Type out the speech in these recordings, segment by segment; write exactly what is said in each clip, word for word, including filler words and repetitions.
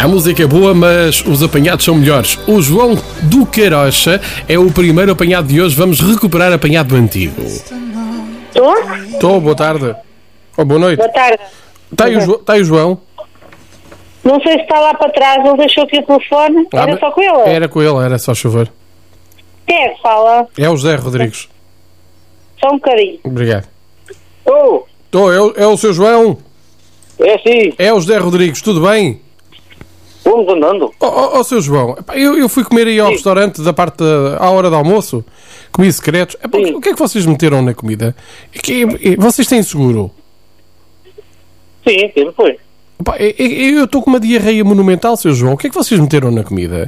A música é boa, mas os apanhados são melhores. O João do Queirocha é o primeiro apanhado de hoje. Vamos recuperar apanhado antigo. Estou? Estou, boa tarde. Oh, boa noite. Boa tarde. Está aí, o Jo- está aí o João? Não sei se está lá para trás, ele deixou aqui o telefone. Ah, Era mas- só com ele? Era com ele, era só chover. Quem é que fala? É o José Rodrigues. Só um bocadinho. Obrigado. Oh, Estou, é, o- é o seu João? é sim, É o José Rodrigues, tudo bem? vamos andando. Ó oh, oh, seu João, epá, eu, eu fui comer aí ao Sim. restaurante da parte da, à hora do almoço, comi secretos. Epá, Sim. o que é que vocês meteram na comida? É que, é, vocês têm seguro? Sim, sim, foi. Epá, é- é- eu estou com uma diarreia monumental, seu João. O que é que vocês meteram na comida?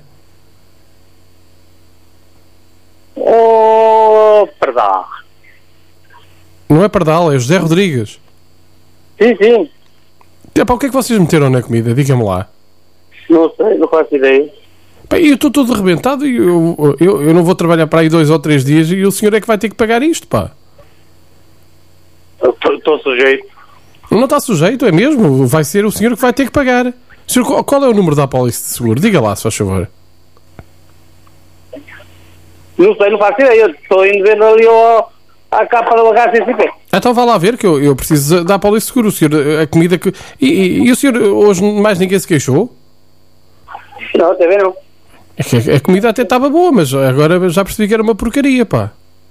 Oh, perdão. Não é Pardal, é José Rodrigues. Sim, sim, Epá, o que é que vocês meteram na comida? Diga-me lá. não sei, não faço ideia. Epá, eu estou todo arrebentado e eu, eu, eu não vou trabalhar para aí dois ou três dias e o senhor é que vai ter que pagar isto, pá. Estou sujeito. Não está sujeito, é mesmo? Vai ser o senhor que vai ter que pagar. Senhor, qual- qual é o número da apólice de seguro? Diga lá, se faz favor. Não sei, não faço ideia. Estou indo ver ali ao, à capa do H C C P. Então vá lá ver que eu, eu preciso da apólice de seguro. O senhor, a comida que... E, e- e o senhor, hoje mais ninguém se queixou? Não, até ver não. É que a, a comida até estava boa, mas agora já percebi que era uma porcaria, pá.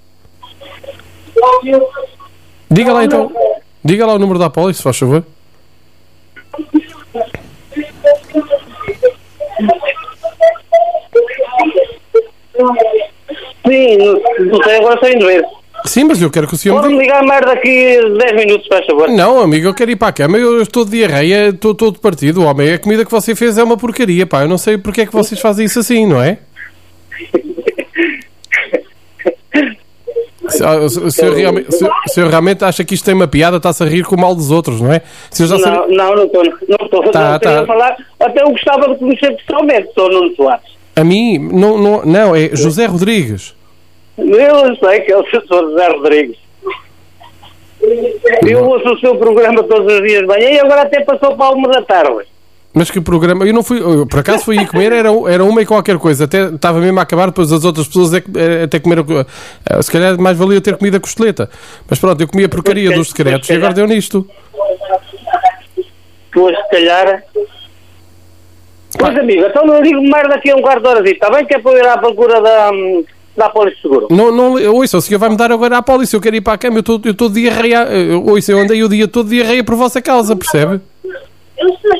Diga lá então. Diga lá o número da apólice, se faz favor. Sim, não, não sei, agora estou indo ver. Sim, mas eu quero que o senhor me Pode-me diga. ligar mais daqui a dez minutos, faz favor. Não, amigo, eu quero ir para a cama. Eu estou de diarreia, estou todo partido. Homem, a comida que você fez é uma porcaria, pá. Eu não sei porque é que vocês fazem isso assim, não é? Se, ah, o se- o senhor realmente, se, o senhor realmente acha que isto tem uma piada, está-se a rir com o mal dos outros, não é? Se eu já sabia- Não, não, não estou. Não estou. Tá, não tá. queria falar. Até eu gostava de conhecer pessoalmente, sou Nuno Soares. A mim, não, não, não, é José Rodrigues. Eu sei que é o senhor José Rodrigues. Eu ouço o seu programa todos os dias de manhã e agora até passou para a uma da tarde. Mas que programa? Eu não fui, eu, por acaso fui ir comer, era, era uma e qualquer coisa. Até estava mesmo a acabar, depois as outras pessoas é que, é, até comeram. eh, Se calhar mais valia ter comido a costeleta. Mas pronto, eu comi a porcaria Pois, dos secretos pois, e agora deu nisto. Pois, se calhar. Pois, amigo, então não ligo mais daqui a um quarto de hora. Está bem que é para eu ir à procura da, hum, da Polícia de Seguro. Não, não, ouça, o senhor vai-me dar agora à polícia. Eu quero ir para a cama, eu estou eu estou de diarreia. eu- Ouça, eu andei o dia todo de diarreia por vossa causa, percebe? Eu sei.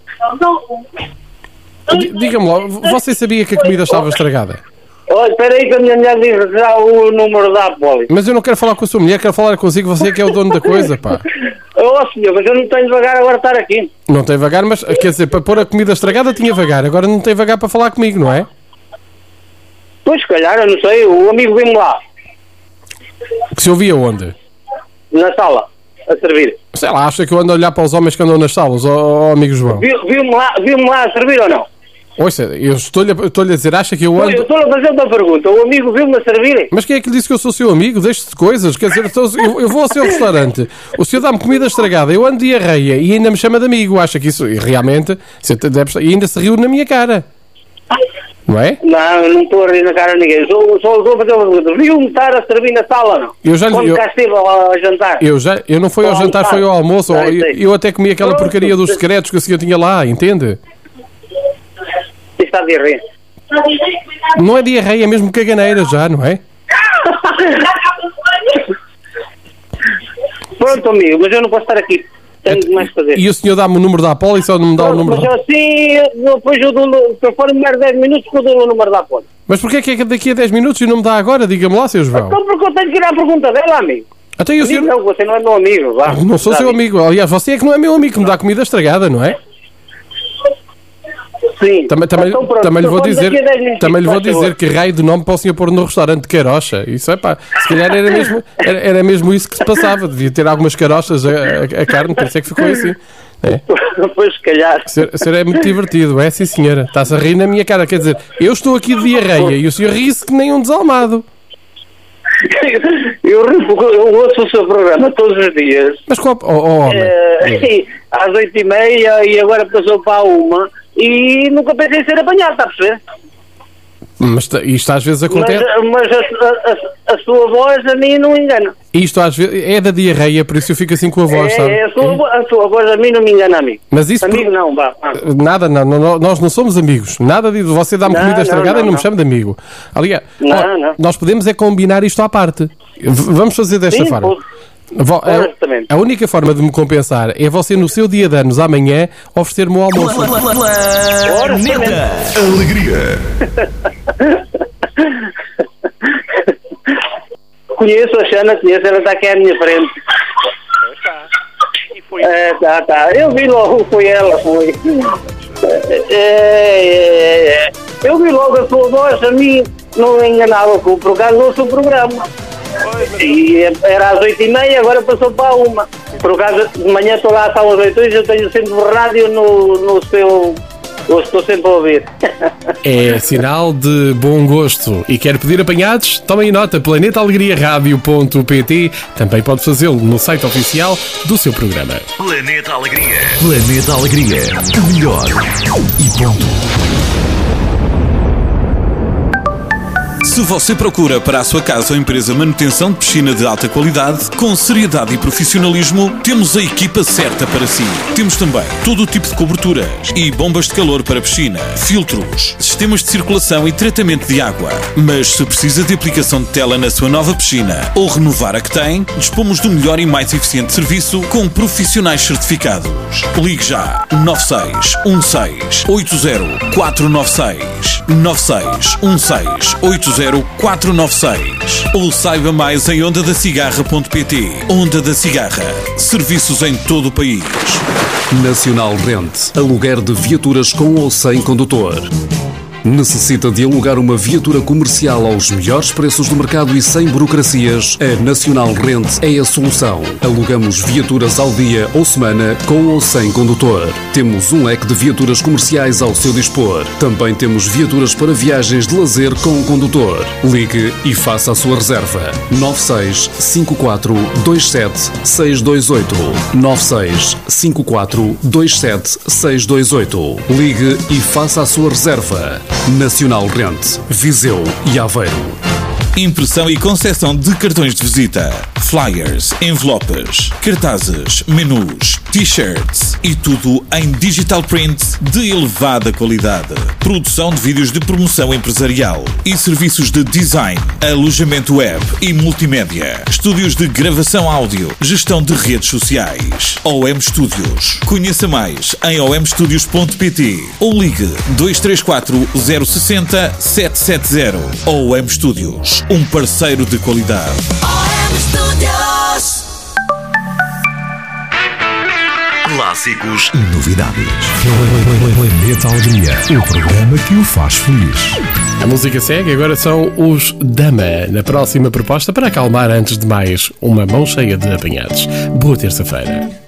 D- Diga-me lá, você sabia que a comida estava estragada? Olha, espera aí que a minha mulher diz já o número da Polícia. Mas eu não quero falar com a sua mulher, quero falar consigo, você é que é o dono da coisa, pá. Oh, senhor, mas eu não tenho devagar agora estar aqui. Não tem vagar, mas quer dizer, para pôr a comida estragada tinha vagar, agora não tem vagar para falar comigo, não é? Pois, se calhar, eu não sei, o amigo veio-me lá, Que se ouvia onde? na sala, a servir. Sei lá, acha que eu ando a olhar para os homens que andam nas salas, ó ó, amigo João? Viu- Viu-me lá, viu-me lá a servir ou não? Ouça, eu estou-lhe a, estou-lhe a dizer, acha que eu Pois, eu ando... estou a fazer uma pergunta, o amigo viu-me a servir? Mas quem é que lhe disse que eu sou seu amigo? Deixe-se de coisas, quer dizer, então, eu, eu vou ao seu restaurante, o senhor dá-me comida estragada, eu ando de diarreia e ainda me chama de amigo, acha que isso, e realmente, você deve estar- e ainda se riu na minha cara, não é? Não, eu não estou a rir na cara de ninguém, só, só estou a fazer uma pergunta, viu-me estar a servir na sala ou não? Eu já lhe- Quando eu- cá estive a, a jantar? Eu, já, eu não fui ao Ao jantar, foi ao almoço, almoçar. eu, Ah, sei. eu até comi aquela Pronto. porcaria dos secretos que o senhor tinha lá, entende? Está de rir. Não é diarreia, é mesmo caganeira já, não é? Pronto, amigo, mas eu não posso estar aqui. Tenho mais que fazer. E o senhor dá-me o número da apólice ou não me dá o Pronto, número mas da... assim, depois eu dou, se eu for mais dez minutos, que eu dou o número da Polícia. Mas porquê é que é daqui a dez minutos e não me dá agora? Diga-me lá, seu João. Então porque eu tenho que ir à pergunta dela, amigo. Até eu, senhor... Não, você não é meu amigo, vá. Não sou seu Sabe? amigo. Aliás, você é que não é meu amigo, que me dá comida estragada, não é? Sim. Também, também, Então, pronto, também lhe vou então dizer, daqui a dez minutos, também lhe vou faz favor. dizer que raio de nome para o senhor pôr no restaurante de Queirocha. Isso é pá, se calhar era mesmo, era, era mesmo isso que se passava. Devia ter algumas carochas a, a, a carne, por isso é que ficou assim. É. Pois, se calhar. O senhor, o senhor é muito divertido, é sim senhora. Está-se a rir na minha cara. Quer dizer, eu estou aqui de diarreia e o senhor ri-se que nem um desalmado. Eu, rio porque eu ouço o seu programa todos os dias. Mas qual... Oh, oh, homem. Eh, às oito e meia e agora passou para a uma e nunca pensei em ser apanhado, está a perceber? Mas t- isto às vezes Mas, acontece. mas a, a, a sua voz a mim não engana. Isto às vezes é da diarreia, por isso eu fico assim com a voz, é, sabe? é a, sua, vo- a sua voz a mim não me engana, amigo. Mas isso Amigo por- não, vá. vá. Nada, não, não, nós não somos amigos. Nada disso. Você dá-me Não, comida não, estragada não, e não me não. chama de amigo. Aliás, Não, ó, não. nós podemos é combinar isto à parte. V- vamos fazer desta Sim, forma. pô. Vo- a, Exatamente. a única forma de me compensar é você, no seu dia de anos amanhã, oferecer-me o almoço. Ora, Planeta Alegria. Conheço a Xana, conheço, ela está aqui à minha frente. E foi. É, tá, tá. Eu vi logo, foi ela, foi. É, é, é. Eu vi logo a sua voz, a mim não me enganava, por acaso não sou programa. E era às oito e meia, agora passou para a uma. Por acaso, de manhã estou lá, são às oito e eu tenho sempre o rádio no, no seu... Eu estou sempre a ouvir. É sinal de bom gosto. E quer pedir apanhados? Tomem nota, planeta alegria rádio ponto pt. Também pode fazê-lo no site oficial do seu programa. Planeta Alegria. Planeta Alegria. O melhor. E ponto. Se você procura para a sua casa ou empresa manutenção de piscina de alta qualidade, com seriedade e profissionalismo, temos a equipa certa para si. Temos também todo o tipo de coberturas e bombas de calor para piscina, filtros, sistemas de circulação e tratamento de água. Mas se precisa de aplicação de tela na sua nova piscina ou renovar a que tem, dispomos do melhor e mais eficiente serviço com profissionais certificados. Ligue já nove seis um seis oito zero quatro nove seis nove seis um seis oito zero quatro nove seis ou saiba mais em onda da cigarra ponto pt. Onda da Cigarra. Serviços em todo o país. Nacional Rent. Aluguer de viaturas com ou sem condutor. Necessita de alugar uma viatura comercial aos melhores preços do mercado e sem burocracias? A Nacional Rent é a solução. Alugamos viaturas ao dia ou semana com ou sem condutor. Temos um leque de viaturas comerciais ao seu dispor. Também temos viaturas para viagens de lazer com condutor. Ligue e faça a sua reserva. nove seis cinco quatro dois sete seis dois oito nove seis cinco quatro dois sete seis dois oito. Ligue e faça a sua reserva. Nacional Rent, Viseu e Aveiro. Impressão e concessão de cartões de visita, flyers, envelopes, cartazes, menus, t-shirts e tudo em digital print de elevada qualidade. Produção de vídeos de promoção empresarial e serviços de design, alojamento web e multimédia. Estúdios de gravação áudio, gestão de redes sociais. O M Studios. Conheça mais em o m studios ponto pt ou ligue dois três quatro zero seis zero sete sete zero. O M Studios. Um parceiro de qualidade. Clássicos e novidades. Planeta Alegria, o programa que o faz feliz. A música segue, agora são os Dama, na próxima proposta para acalmar antes de mais uma mão cheia de apanhados. Boa terça-feira.